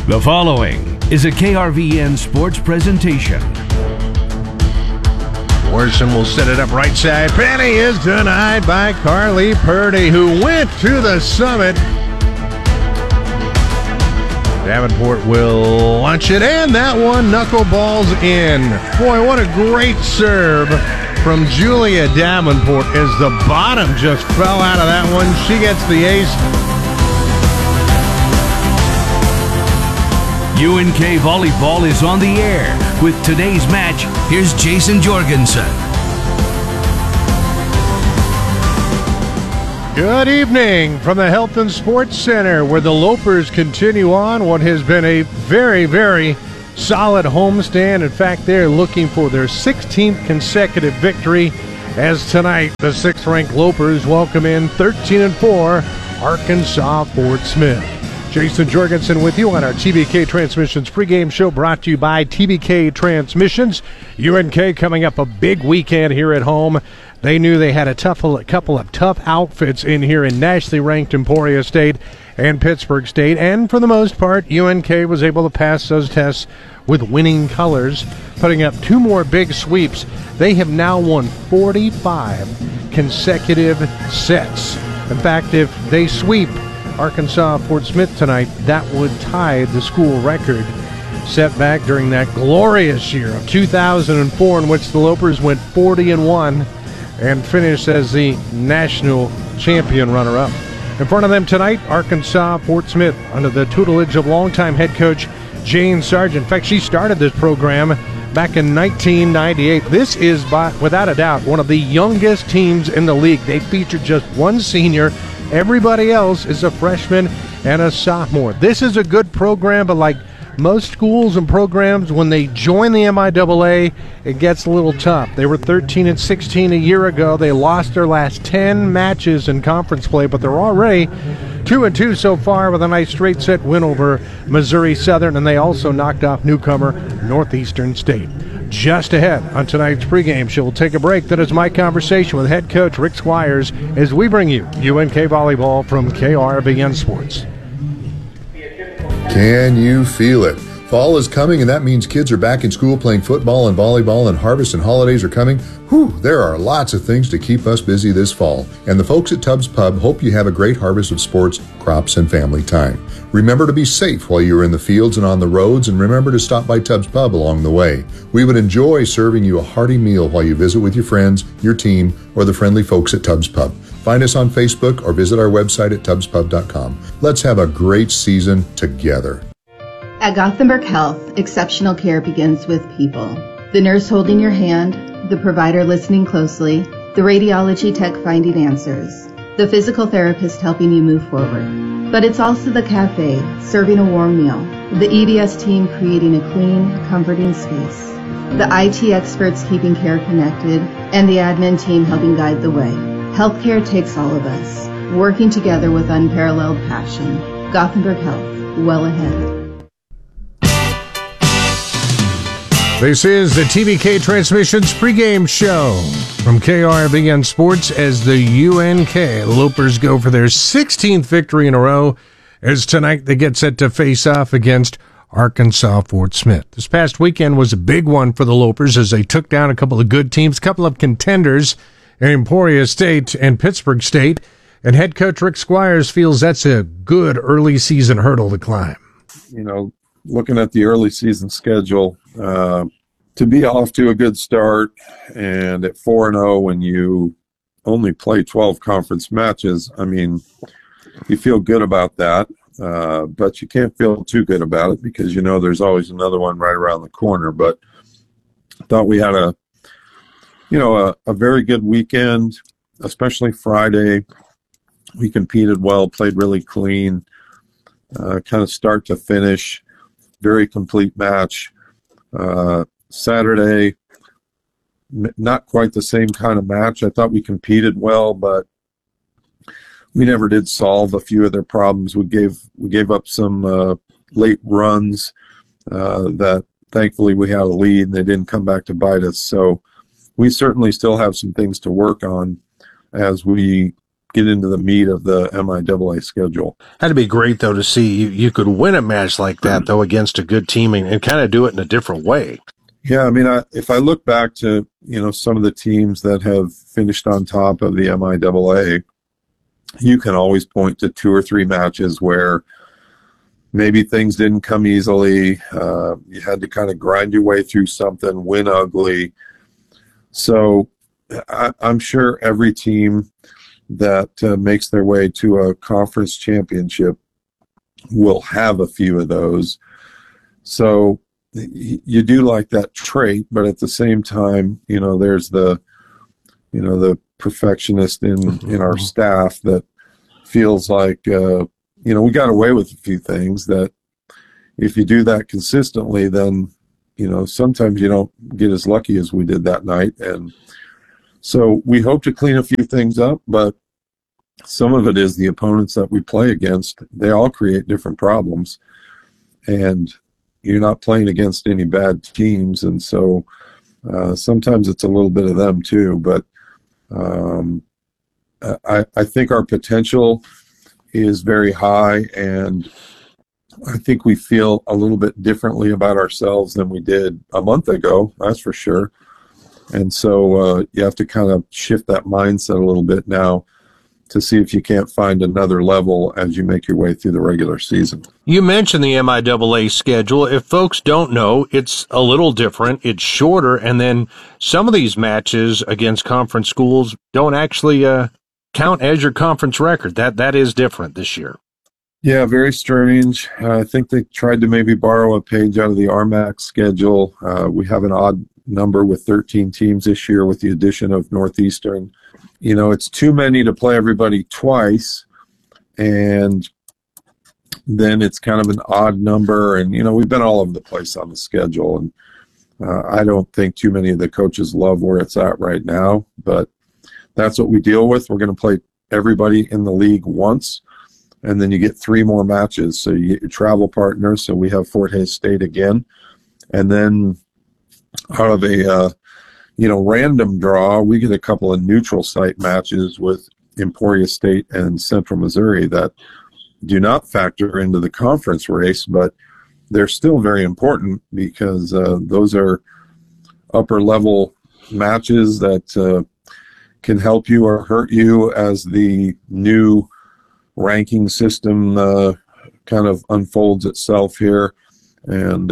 The following is a KRVN sports presentation. Orson will set it up right side. Penny is denied by Carly Purdy, who went to the summit. Davenport will launch it, and that one knuckleballs in. Boy, what a great serve from Julia Davenport as the bottom just fell out of that one. She gets the ace. UNK Volleyball is on the air. With today's match, here's Jason Jorgensen. Good evening from the Health and Sports Center, where the Lopers continue on what has been a very, very solid homestand. In fact, they're looking for their 16th consecutive victory, as tonight the 6th-ranked Lopers welcome in 13-4 Arkansas Fort Smith. Jason Jorgensen with you on our TBK Transmissions pregame show, brought to you by TBK Transmissions. UNK coming up a big weekend here at home. They knew they had a couple of tough outfits in here in nationally ranked Emporia State and Pittsburg State, and for the most part, UNK was able to pass those tests with winning colors, putting up 2 more big sweeps. They have now won 45 consecutive sets. In fact, if they sweep Arkansas Fort Smith tonight, that would tie the school record set back during that glorious year of 2004, in which the Lopers went 40-1 and finished as the national champion runner-up. In front of them tonight, Arkansas Fort Smith, under the tutelage of longtime head coach Jane Sargent. In fact, she started this program back in 1998. This is, without a doubt, one of the youngest teams in the league. They featured just one senior. Everybody else is a freshman and a sophomore. This is a good program, but like most schools and programs, when they join the MIAA, it gets a little tough. They were 13-16 a year ago. They lost their last 10 matches in conference play, but they're already 2-2 so far with a nice straight set win over Missouri Southern, and they also knocked off newcomer Northeastern State. Just ahead on tonight's pregame show, we'll take a break. That is my conversation with head coach Rick Squires as we bring you UNK Volleyball from KRVN Sports. Can you feel it? Fall is coming, and that means kids are back in school playing football and volleyball, and harvest and holidays are coming. Whew, there are lots of things to keep us busy this fall. And the folks at Tubbs Pub hope you have a great harvest of sports, crops, and family time. Remember to be safe while you are in the fields and on the roads, and remember to stop by Tubbs Pub along the way. We would enjoy serving you a hearty meal while you visit with your friends, your team, or the friendly folks at Tubbs Pub. Find us on Facebook or visit our website at tubbspub.com. Let's have a great season together. At Gothenburg Health, exceptional care begins with people. The nurse holding your hand, the provider listening closely, the radiology tech finding answers, the physical therapist helping you move forward. But it's also the cafe serving a warm meal, the EVS team creating a clean, comforting space, the IT experts keeping care connected, and the admin team helping guide the way. Healthcare takes all of us, working together with unparalleled passion. Gothenburg Health, well ahead. This is the TBK Transmissions pregame show from KRVN Sports as the UNK Lopers go for their 16th victory in a row, as tonight they get set to face off against Arkansas Fort Smith. This past weekend was a big one for the Lopers as they took down a couple of good teams, a couple of contenders in Emporia State and Pittsburg State, and head coach Rick Squires feels that's a good early season hurdle to climb. You know, looking at the early season schedule, to be off to a good start and at 4-0 when you only play 12 conference matches, I mean, you feel good about that, but you can't feel too good about it because you know there's always another one right around the corner. But I thought we had a very good weekend, especially Friday. We competed well, played really clean, kind of start to finish, very complete match. Saturday, not quite the same kind of match. I thought we competed well, but we never did solve a few of their problems. We gave up some late runs that thankfully we had a lead and they didn't come back to bite us. So we certainly still have some things to work on as we get into the meat of the MIAA schedule. Had to be great, though, to see you could win a match like that, though, against a good team and kind of do it in a different way. Yeah, I mean, if I look back to, some of the teams that have finished on top of the MIAA, you can always point to 2 or 3 matches where maybe things didn't come easily. You had to kind of grind your way through something, win ugly. So I'm sure every team that makes their way to a conference championship will have a few of those. So you do like that trait, but at the same time, there's the perfectionist in our staff that feels like, we got away with a few things that if you do that consistently, then, sometimes you don't get as lucky as we did that night. And so we hope to clean a few things up, but some of it is the opponents that we play against. They all create different problems, and you're not playing against any bad teams. And so sometimes it's a little bit of them too, but I think our potential is very high, and I think we feel a little bit differently about ourselves than we did a month ago, that's for sure. And so you have to kind of shift that mindset a little bit now to see if you can't find another level as you make your way through the regular season. You mentioned the MIAA schedule. If folks don't know, it's a little different. It's shorter, and then some of these matches against conference schools don't actually count as your conference record. That is different this year. Yeah, very strange. I think they tried to maybe borrow a page out of the RMAC schedule. We have an odd number with 13 teams this year with the addition of Northeastern. It's too many to play everybody twice, and then it's kind of an odd number. And, we've been all over the place on the schedule, and I don't think too many of the coaches love where it's at right now, but that's what we deal with. We're going to play everybody in the league once, and then you get 3 more matches. So you get your travel partners. So we have Fort Hays State again, and then out of a random draw, we get a couple of neutral site matches with Emporia State and Central Missouri that do not factor into the conference race, but they're still very important because those are upper level matches that can help you or hurt you as the new ranking system kind of unfolds itself here. And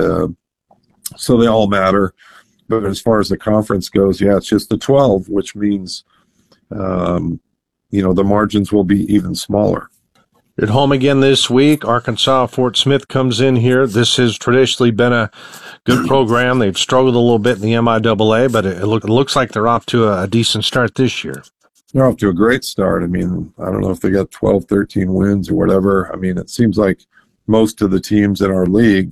so they all matter. But as far as the conference goes, it's just the 12, which means, the margins will be even smaller. At home again this week, Arkansas Fort Smith comes in here. This has traditionally been a good program. They've struggled a little bit in the MIAA, but it looks like they're off to a decent start this year. They're off to a great start. I mean, I don't know if they got 12, 13 wins or whatever. I mean, it seems like most of the teams in our league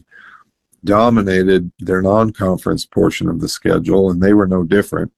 dominated their non-conference portion of the schedule, and they were no different.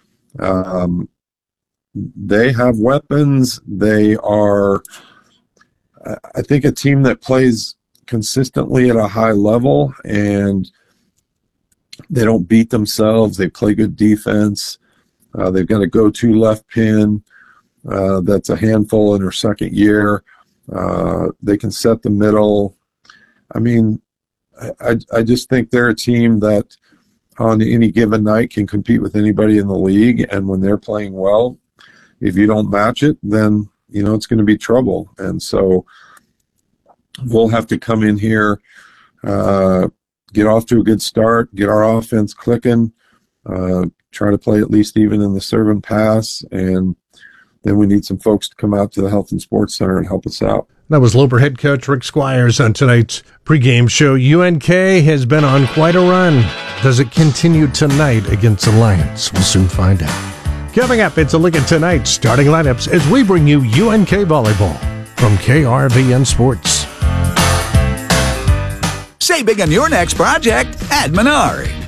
They have weapons. They are, I think, a team that plays consistently at a high level, and they don't beat themselves. They play good defense. They've got a go-to left pin that's a handful in her second year. They can set the middle. I mean, I just think they're a team that on any given night can compete with anybody in the league, and when they're playing well, if you don't match it, then it's going to be trouble. And so we'll have to come in here, get off to a good start, get our offense clicking, try to play at least even in the serve and pass, and then we need some folks to come out to the Health and Sports Center and help us out. That was Loper head coach Rick Squires on tonight's pregame show. UNK has been on quite a run. Does it continue tonight against Alliance? We'll soon find out. Coming up, it's a look at tonight's starting lineups as we bring you UNK volleyball from KRVN Sports. Save big on your next project at Menard.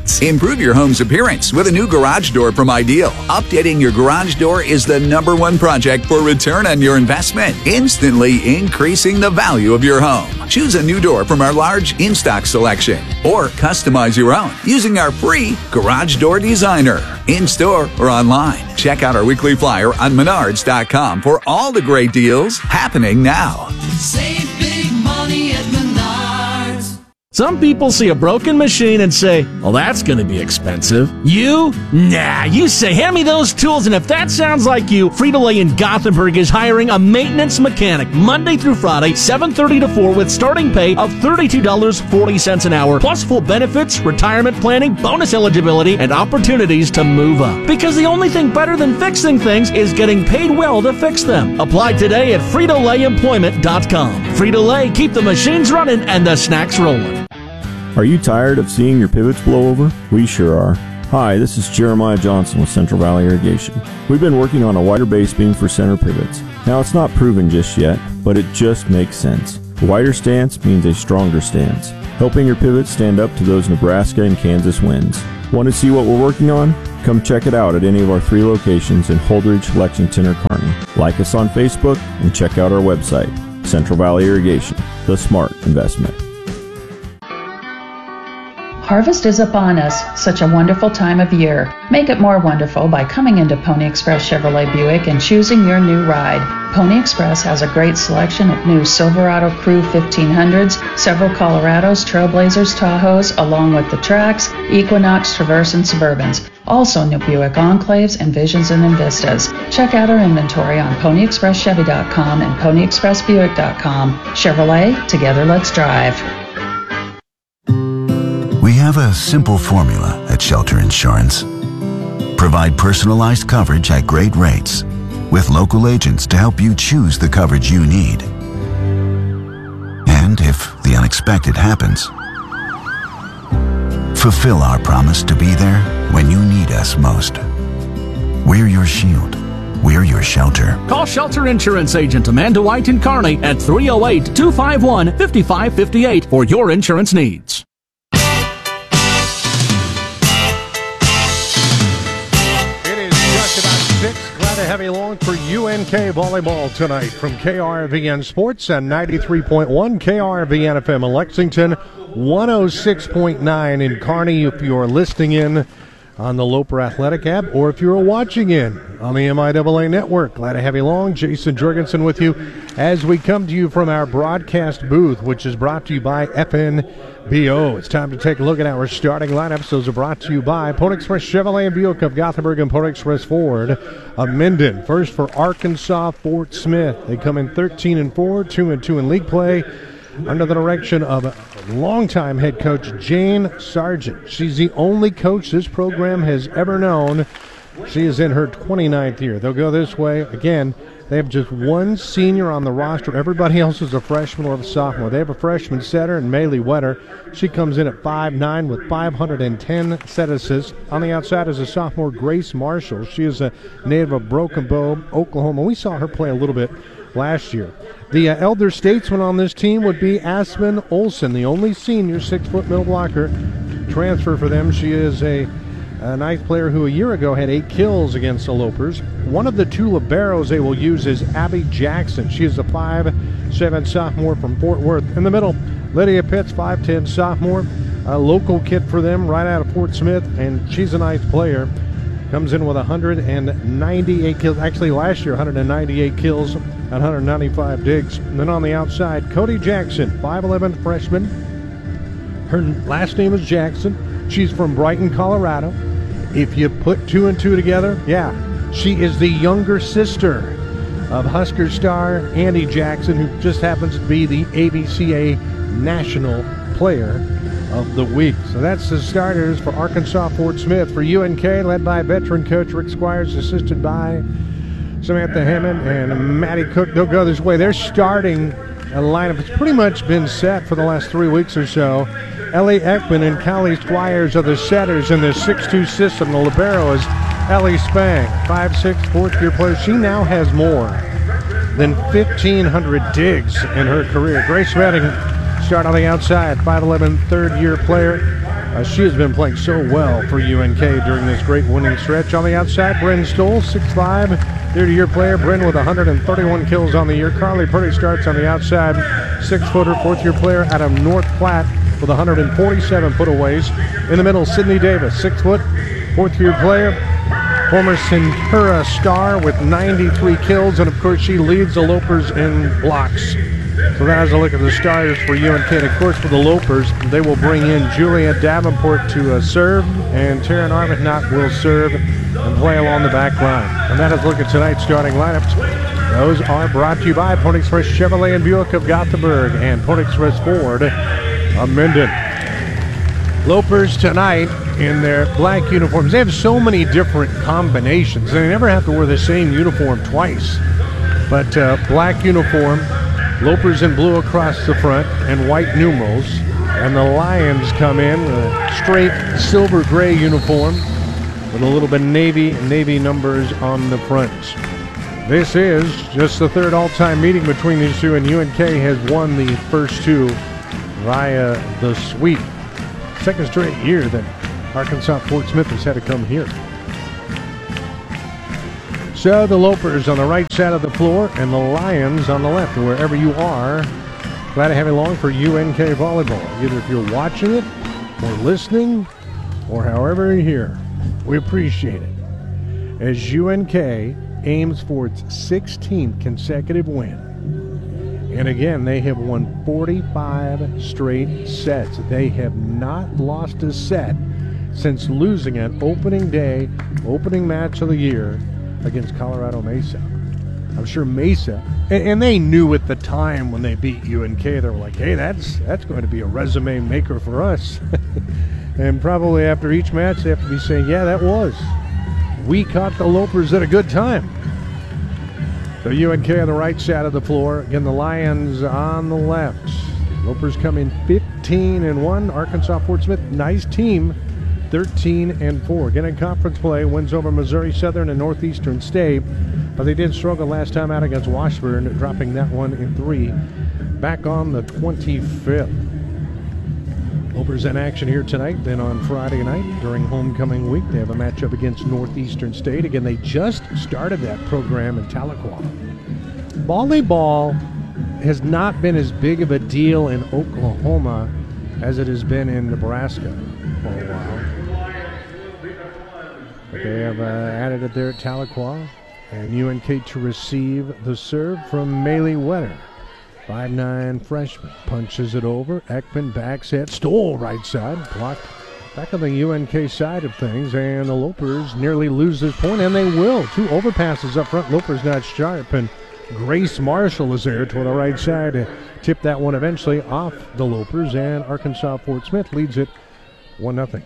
needs. Improve your home's appearance with a new garage door from Ideal. Updating your garage door is the #1 project for return on your investment, instantly increasing the value of your home. Choose a new door from our large in-stock selection or customize your own using our free Garage Door Designer. In-store or online. Check out our weekly flyer on Menards.com for all the great deals happening now. Save big money at Menards. Some people see a broken machine and say, well, that's going to be expensive. You? Nah, you say, hand me those tools, and if that sounds like you, Frito-Lay in Gothenburg is hiring a maintenance mechanic Monday through Friday, 7:30 to 4 with starting pay of $32.40 an hour, plus full benefits, retirement planning, bonus eligibility, and opportunities to move up. Because the only thing better than fixing things is getting paid well to fix them. Apply today at FritoLayEmployment.com. Frito-Lay, keep the machines running and the snacks rolling. Are you tired of seeing your pivots blow over? We sure are. Hi, this is Jeremiah Johnson with Central Valley Irrigation. We've been working on a wider base beam for center pivots. Now, it's not proven just yet, but it just makes sense. A wider stance means a stronger stance, helping your pivots stand up to those Nebraska and Kansas winds. Want to see what we're working on? Come check it out at any of our 3 locations in Holdridge, Lexington, or Kearney. Like us on Facebook and check out our website, Central Valley Irrigation, the smart investment. Harvest is upon us, such a wonderful time of year. Make it more wonderful by coming into Pony Express Chevrolet Buick and choosing your new ride. Pony Express has a great selection of new Silverado Crew 1500s, several Colorados, Trailblazers, Tahoes, along with the Trax, Equinox, Traverse, and Suburbans. Also new Buick Enclaves, Envisions, and Envistas. Check out our inventory on PonyExpressChevy.com and PonyExpressBuick.com. Chevrolet, together let's drive. We have a simple formula at Shelter Insurance. Provide personalized coverage at great rates with local agents to help you choose the coverage you need. And if the unexpected happens, fulfill our promise to be there when you need us most. We're your shield. We're your shelter. Call Shelter Insurance Agent Amanda White in Kearney at 308-251-5558 for your insurance needs. Glad to have you along for UNK volleyball tonight from KRVN Sports and 93.1 KRVN FM in Lexington, 106.9 in Kearney if you're listening in on the Loper Athletic app or if you're watching in on the MIAA network. Glad to have you along. Jason Jorgensen with you as we come to you from our broadcast booth, which is brought to you by FNBO. It's time to take a look at our starting lineups. Those are brought to you by Pony Express Chevrolet and Buick of Gothenburg and Pony Express Ford of Minden. First for Arkansas, Fort Smith. They come in 13-4, 2-2 in league play under the direction of longtime head coach Jane Sargent. She's the only coach this program has ever known. She is in her 29th year. They'll go this way. Again, they have just one senior on the roster. Everybody else is a freshman or a sophomore. They have a freshman setter in Maylee Wetter. She comes in at 5'9" with 510 set assists. On the outside is a sophomore, Grace Marshall. She is a native of Broken Bow, Oklahoma. We saw her play a little bit last year. The elder statesman on this team would be Aspen Olsen, the only senior 6-foot middle blocker transfer for them. She is a ninth player who a year ago had 8 kills against the Lopers. One of the 2 liberos they will use is Abby Jackson. She is a 5'7" sophomore from Fort Worth. In the middle, Lydia Pitts, 5'10" sophomore, a local kid for them right out of Fort Smith, and she's a ninth player. Comes in with 198 kills. Actually, last year, 198 kills and 195 digs. And then on the outside, Cody Jackson, 5'11" freshman. Her last name is Jackson. She's from Brighton, Colorado. If you put 2 and 2 together, yeah, she is the younger sister of Husker star Andy Jackson, who just happens to be the ABCA National Player of the Week. So that's the starters for Arkansas Fort Smith. For UNK, led by veteran coach Rick Squires, assisted by Samantha Hammond and Maddie Cook. They'll go this way. They're starting a lineup. It's pretty much been set for the last 3 weeks or so. Ellie Ekman and Callie Squires are the setters in the 6-2 system. The libero is Ellie Spang, 5'6", fourth-year player. She now has more than 1,500 digs in her career. Grace Redding start on the outside, 5'11", third-year player. She has been playing so well for UNK during this great winning stretch. On the outside, Bryn Stoll, 6'5", 30-year player. Bryn with 131 kills on the year. Carly Purdy starts on the outside, 6-footer, 4th-year player out of North Platte with 147 putaways. In the middle, Sydney Davis, 6 foot, 4th-year player. Former Centura star with 93 kills, and of course she leads the Lopers in blocks. So that is a look at the stars for UNK. And of course for the Lopers, they will bring in Julia Davenport to serve, and Taryn Arbuthnot will serve and play along the back line. And that is a look at tonight's starting lineups. Those are brought to you by Pony Express Chevrolet and Buick of Gothenburg and Pony Express Ford of Minden. Lopers tonight in their black uniforms. They have so many different combinations. They never have to wear the same uniform twice. But black uniform, Lopers in blue across the front, and white numerals. And the Lions come in with a straight silver-gray uniform with a little bit of navy numbers on the front. This is just the third all-time meeting between these two, and UNK has won the first two via the sweep. Second straight year that Arkansas Fort Smith has had to come here. So the Lopers on the right side of the floor and the Lions on the left. And wherever you are, glad to have you along for UNK Volleyball. Either if you're watching it or listening or however you're here, we appreciate it. As UNK aims for its 16th consecutive win. And again, they have won 45 straight sets. They have not lost a set since losing an opening match of the year against Colorado Mesa. I'm sure Mesa, and they knew at the time when they beat UNK, they were like, hey, that's going to be a resume maker for us. And probably after each match, they have to be saying, yeah, that was. We caught the Lopers at a good time. So UNK on the right side of the floor. Again, the Lions on the left. Lopers come in 15-1. Arkansas Fort Smith, nice team, 13-4. Again, in conference play, wins over Missouri Southern and Northeastern State. But they did struggle last time out against Washburn, dropping that one in 3. Back on the 25th. Lopers in action here tonight. Then on Friday night during homecoming week, they have a matchup against Northeastern State. Again, they just started that program in Tahlequah. Volleyball has not been as big of a deal in Oklahoma as it has been in Nebraska for a while. But they have added it there at Tahlequah. And UNK to receive the serve from Maylee Wetter. 5'9" freshman, punches it over. Ekman backs it, Stoll right side, blocked back on the UNK side of things, and the Lopers nearly lose this point, and they will. 2 overpasses up front. Lopers not sharp, and Grace Marshall is there to the right side to tip that one eventually off the Lopers, and Arkansas Fort Smith leads it 1-0.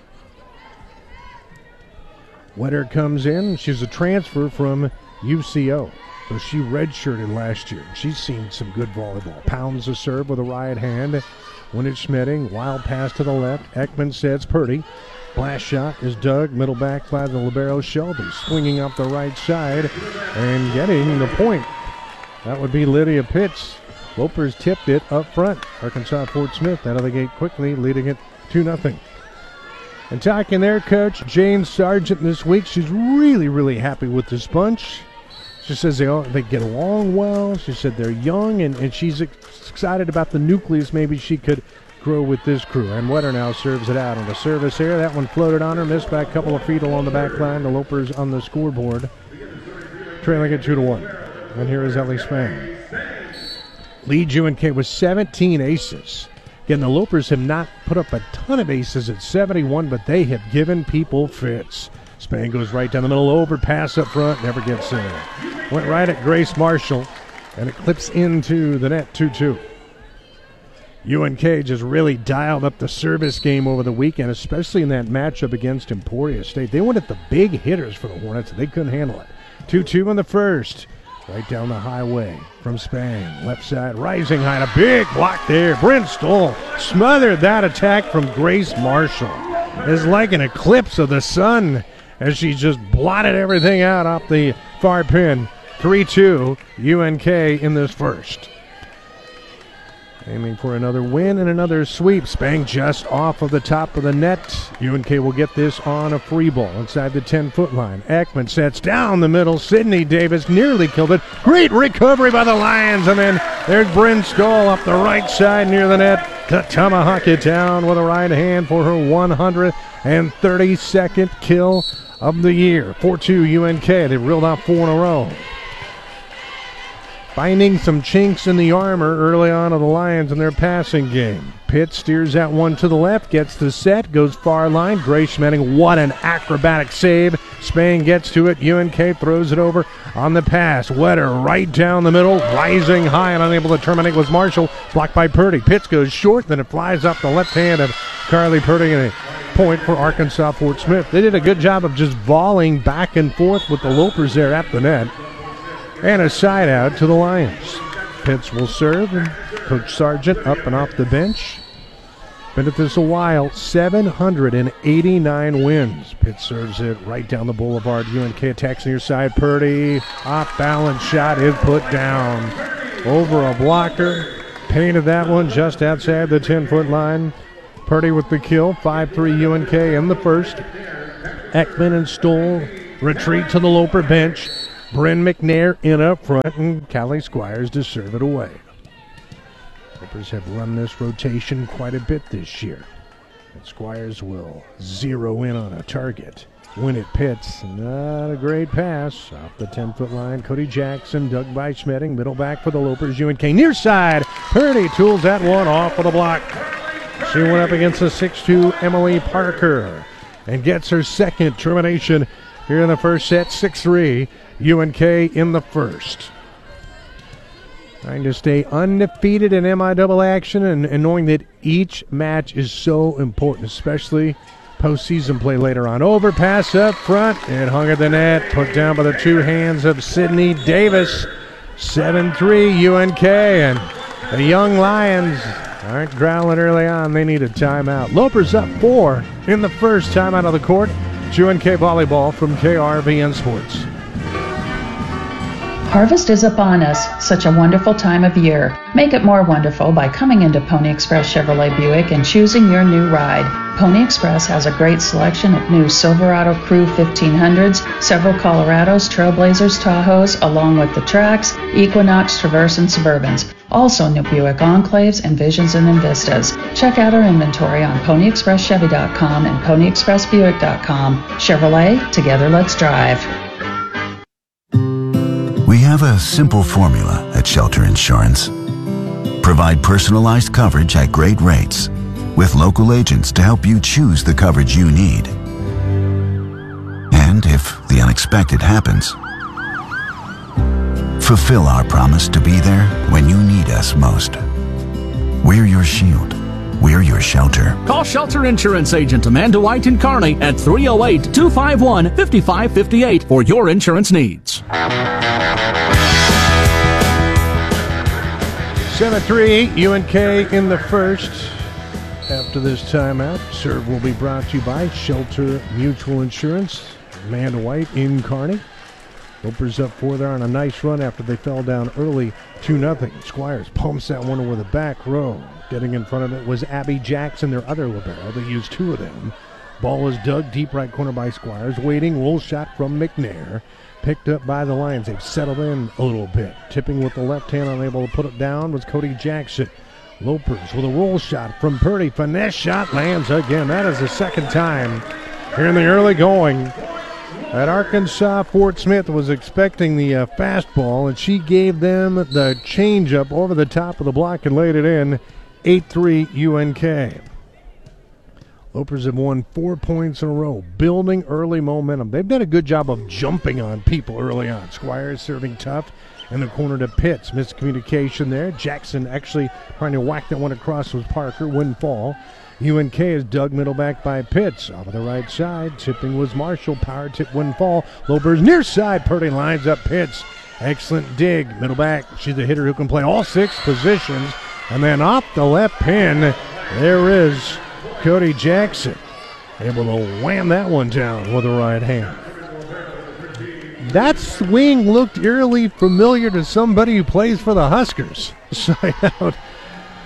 Wetter comes in. She's a transfer from UCO. So she redshirted last year. She's seen some good volleyball. Pounds the serve with a right hand. When it's Schmetting, wild pass to the left. Ekman sets Purdy. Blast shot is dug. Middle back by the libero Shelby. Swinging up the right side and getting the point. That would be Lydia Pitts. Lopers tipped it up front. Arkansas Fort Smith out of the gate quickly, leading it 2-0. And talking their coach, Jane Sargent, this week, she's really, really happy with this bunch. She says they get along well. She said they're young, and she's excited about the nucleus maybe she could grow with this crew. And Wetter now serves it out on the service here. That one floated on her, missed by a couple of feet along the back line. The Lopers on the scoreboard, trailing it 2-1. And here is Ellie Spang. Leads UNK with 17 aces. Again, the Lopers have not put up a ton of aces at 71, but they have given people fits. Spang goes right down the middle, overpass up front, never gets there. Went right at Grace Marshall, and it clips into the net, 2-2. UNK just really dialed up the service game over the weekend, especially in that matchup against Emporia State. They went at the big hitters for the Hornets, and they couldn't handle it. 2-2 in the first. Right down the highway from Spang. Left side, rising high, and a big block there. Bryn Stoll smothered that attack from Grace Marshall. It's like an eclipse of the sun as she just blotted everything out off the far pin. 3-2 UNK in this first. Aiming for another win and another sweep. Spang just off of the top of the net. UNK will get this on a free ball inside the 10-foot line. Ekman sets down the middle. Sidney Davis nearly killed it. Great recovery by the Lions. And then there's Bryn Stoll up the right side near the net to tomahawk it down with a right hand for her 132nd kill of the year. 4-2 UNK. They've reeled out 4 in a row. Finding some chinks in the armor early on of the Lions in their passing game. Pitt steers that one to the left, gets the set, goes far line. Gray Schmedding, what an acrobatic save. Spain gets to it. UNK throws it over on the pass. Wetter right down the middle, rising high and unable to terminate was Marshall. Blocked by Purdy. Pitts goes short, then it flies up the left hand of Carly Purdy and a point for Arkansas Fort Smith. They did a good job of just volleying back and forth with the Lopers there at the net. And a side out to the Lions. Pitts will serve, and Coach Sargent up and off the bench. Been at this a while, 789 wins. Pitts serves it right down the boulevard. UNK attacks near side. Purdy, off balance shot is put down over a blocker. Painted that one just outside the 10-foot line. Purdy with the kill. 5-3 UNK in the first. Ekman and Stoll retreat to the Loper bench. Bryn McNair in up front, and Callie Squires to serve it away. Clippers have run this rotation quite a bit this year. And Squires will zero in on a target. Win it Pitts. Not a great pass. Off the 10-foot line, Cody Jackson, dug by Schmedding. Middle back for the Lopers. UNK near side. Purdy tools that one off of the block. She went up against the 6'2 Emily Parker and gets her second termination here in the first set. 6-3. UNK in the first. Trying to stay undefeated in MIAA action and knowing that each match is so important, especially postseason play later on. Overpass up front. It hung at the net. Put down by the two hands of Sidney Davis. 7-3 UNK. And the young Lions aren't growling early on. They need a timeout. Lopers up 4 in the first. Timeout of the court. UNK volleyball from KRVN Sports. Harvest is upon us, such a wonderful time of year. Make it more wonderful by coming into Pony Express Chevrolet Buick and choosing your new ride. Pony Express has a great selection of new Silverado Crew 1500s, several Colorados, Trailblazers, Tahoes, along with the Trax, Equinox, Traverse, and Suburbans. Also new Buick Enclaves, Envisions, and Envistas. Check out our inventory on PonyExpressChevy.com and PonyExpressBuick.com. Chevrolet, together let's drive. We have a simple formula at Shelter Insurance. Provide personalized coverage at great rates with local agents to help you choose the coverage you need. And if the unexpected happens, fulfill our promise to be there when you need us most. We're your shield. We're your shelter. Call Shelter Insurance Agent Amanda White in Kearney at 308-251-5558 for your insurance needs. 7-3 UNK in the first. After this timeout, serve will be brought to you by Shelter Mutual Insurance. Amanda White in Kearney. Lopers up 4 there on a nice run after they fell down early 2-0. Squires pumps that one over the back row. Getting in front of it was Abby Jackson, their other libero. They used 2 of them. Ball is dug deep right corner by Squires. Waiting, roll shot from McNair. Picked up by the Lions. They've settled in a little bit. Tipping with the left hand, unable to put it down, was Cody Jackson. Lopers with a roll shot from Purdy. Finesse shot lands again. That is the second time here in the early going that Arkansas Fort Smith was expecting the fastball, and she gave them the changeup over the top of the block and laid it in. 8-3 UNK. Lopers have won 4 points in a row, building early momentum. They've done a good job of jumping on people early on. Squires serving tough in the corner to Pitts. Miscommunication there. Jackson actually trying to whack that one across with Parker. Wouldn't fall. UNK is dug middle back by Pitts. Off of the right side. Tipping was Marshall. Power tip wouldn't fall. Lopers near side. Purdy lines up Pitts. Excellent dig. Middle back. She's a hitter who can play all 6 positions. And then off the left pin, there is Cody Jackson. Able to wham that one down with the right hand. That swing looked eerily familiar to somebody who plays for the Huskers. Side out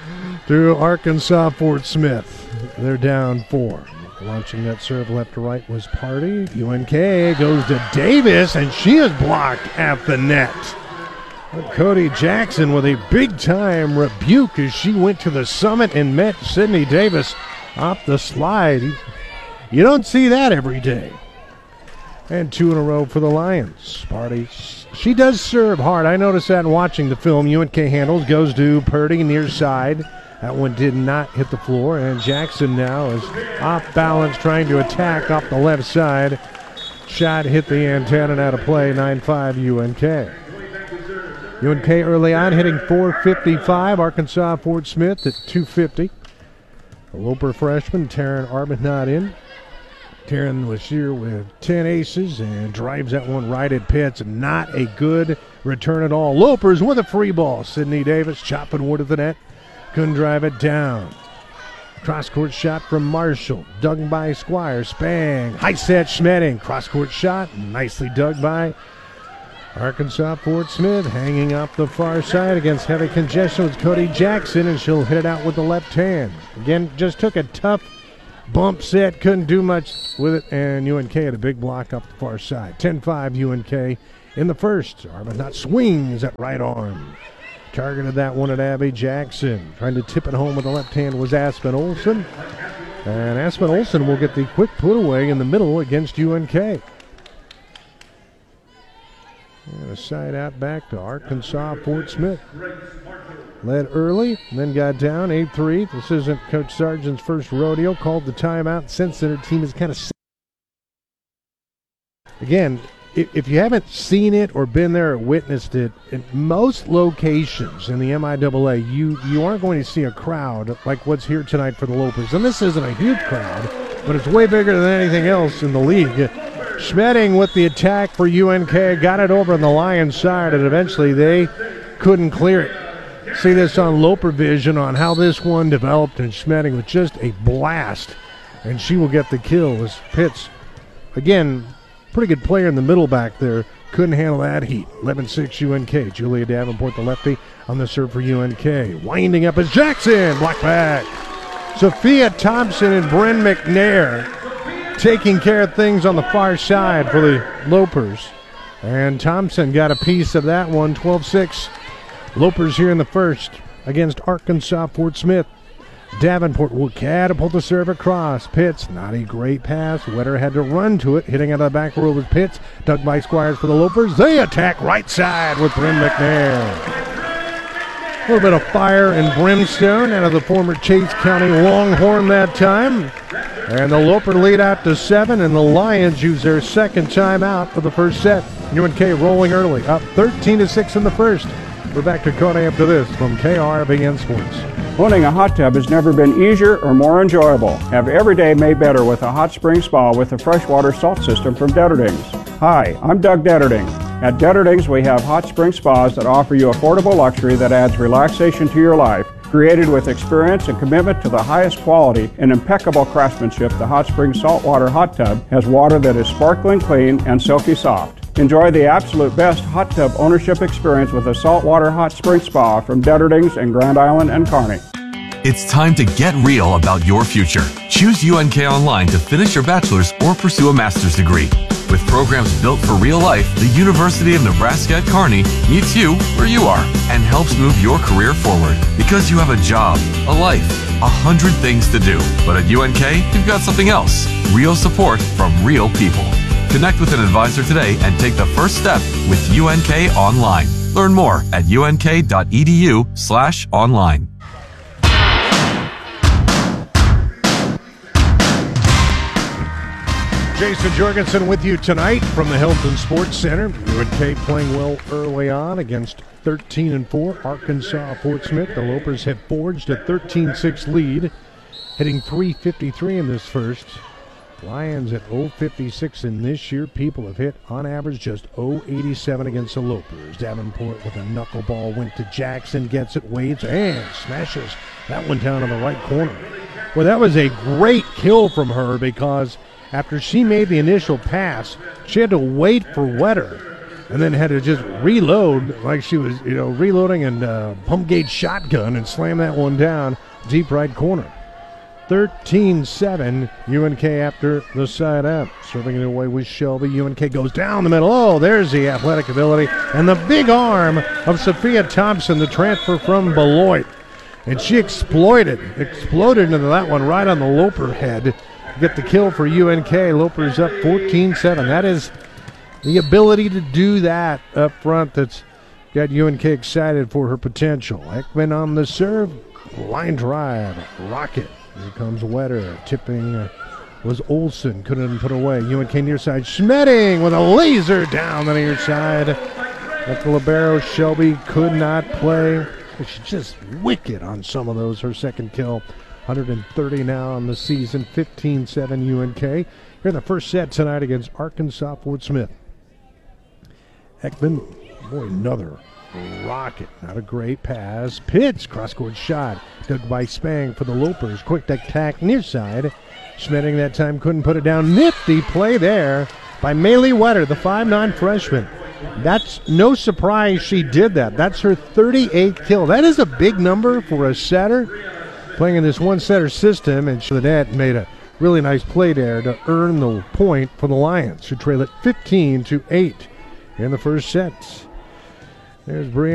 through Arkansas Fort Smith. They're down 4. Launching that serve left to right was Party. UNK goes to Davis, and she is blocked at the net. Cody Jackson with a big-time rebuke as she went to the summit and met Sydney Davis off the slide. You don't see that every day. And 2 in a row for the Lions. Party, she does serve hard. I noticed that in watching the film. UNK handles, goes to Purdy near side. That one did not hit the floor, and Jackson now is off balance trying to attack off the left side. Shot hit the antenna and out of play, 9-5 UNK. UNK early on hitting .455, Arkansas Fort Smith at .250. The Loper freshman, Taryn Arbuthnot in. Taryn was here with 10 aces and drives that one right at Pitts. Not a good return at all. Lopers with a free ball. Sydney Davis chopping wood at the net. Couldn't drive it down. Cross-court shot from Marshall. Dug by Squire. Spang. High set Schmedding. Cross-court shot. Nicely dug by Arkansas Fort Smith. Hanging up the far side against heavy congestion with Cody Jackson, and she'll hit it out with the left hand. Again, just took a tough bump set. Couldn't do much with it, and UNK had a big block up the far side. 10-5 UNK in the first. Arbuthnot swings at right arm. Targeted that one at Abby Jackson. Trying to tip it home with the left hand was Aspen Olsen. And Aspen Olsen will get the quick put away in the middle against UNK. And a side out back to Arkansas Fort Smith. Led early, then got down 8-3. This isn't Coach Sargent's first rodeo. Called the timeout. Since then, her team is kind of... Again, if you haven't seen it or been there or witnessed it, in most locations in the MIAA, you aren't going to see a crowd like what's here tonight for the Lopers. And this isn't a huge crowd, but it's way bigger than anything else in the league. Schmedding with the attack for UNK, got it over on the Lions side, and eventually they couldn't clear it. See this on Loper Vision on how this one developed, and Schmedding with just a blast, and she will get the kill as Pitts, again, pretty good player in the middle back there. Couldn't handle that heat. 11-6 UNK. Julia Davenport, the lefty, on the serve for UNK. Winding up as Jackson. Block back. Sophia Thompson and Bryn McNair taking care of things on the far side for the Lopers. And Thompson got a piece of that one. 12-6. Lopers here in the first against Arkansas Fort Smith. Davenport will catapult the serve across. Pitts, not a great pass. Wetter had to run to it. Hitting out of the back row was Pitts. Dug by Squires for the Lopers. They attack right side with Bryn McNair. A little bit of fire and brimstone out of the former Chase County Longhorn that time. And the Loper lead out to 7, and the Lions use their second timeout for the first set. UNK rolling early, up 13-6 in the first. We're back to Kone after this from KRVN Sports. Owning a hot tub has never been easier or more enjoyable. Have every day made better with a hot spring spa with a freshwater salt system from Detterdings. Hi, I'm Doug Detterding. At Detterdings, we have hot spring spas that offer you affordable luxury that adds relaxation to your life. Created with experience and commitment to the highest quality and impeccable craftsmanship, the Hot Spring Saltwater Hot Tub has water that is sparkling clean and silky soft. Enjoy the absolute best hot tub ownership experience with a saltwater hot spring spa from Detterdings in Grand Island and Kearney. It's time to get real about your future. Choose UNK Online to finish your bachelor's or pursue a master's degree. With programs built for real life, the University of Nebraska at Kearney meets you where you are and helps move your career forward. Because you have a job, a life, 100 things to do. But at UNK, you've got something else. Real support from real people. Connect with an advisor today and take the first step with UNK Online. Learn more at unk.edu/online. Jason Jorgensen with you tonight from the Hilton Sports Center. UNK playing well early on against 13-4 Arkansas Fort Smith. The Lopers have forged a 13-6 lead, hitting .353 in this first. Lions at .056 in this year. People have hit, on average, just .087 against the Lopers. Davenport with a knuckleball went to Jackson, gets it, waits, and smashes that one down in the right corner. Well, that was a great kill from her because after she made the initial pass, she had to wait for Wetter and then had to just reload like she was, reloading and pump gauge shotgun and slam that one down. deep right corner. 13-7, UNK after the side up. Serving it away with Shelby. UNK goes down the middle. Oh, there's the athletic ability and the big arm of Sophia Thompson, the transfer from Beloit. And she exploded into that one right on the Loper head to get the kill for UNK. Loper's up 14-7. That is the ability to do that up front that's got UNK excited for her potential. Ekman on the serve. Line drive. Rocket. Here comes Wetter. Tipping was Olsen. Couldn't put away. UNK near side. Schmedding with a laser down the near side. At the libero, Shelby could not play. She's just wicked on some of those. Her second kill. 130 now on the season. 15-7 UNK. Here in the first set tonight against Arkansas Fort Smith. Ekman, boy, another rocket. Not a great pass. Pitts, cross-court shot. Dug by Spang for the Lopers. Quick attack near side. Schmedding that time couldn't put it down. Nifty play there by Maylee Wetter, the 5'9" freshman. That's no surprise she did that. That's her 38th kill. That is a big number for a setter playing in this one-setter system, and the net made a really nice play there to earn the point for the Lions, who trail it 15-8 in the first set. There's Brianna.